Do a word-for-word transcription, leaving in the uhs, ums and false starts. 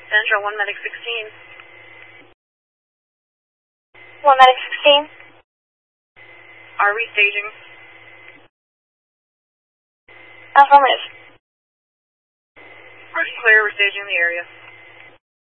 Central, one medic sixteen. one medic sixteen. Are we staging? Affirmative. Clear, we're staging the area.